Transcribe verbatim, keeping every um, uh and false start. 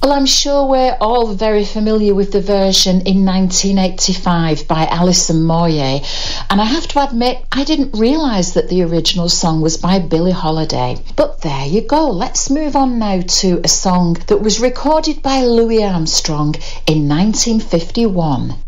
Well, I'm sure we're all very familiar with the version in nineteen eighty-five by Alison Moyet, and I have to admit I didn't realise that the original song was by Billie Holiday. But there you go. Let's move on now to a song that was recorded by Louis Armstrong in nineteen fifty-one.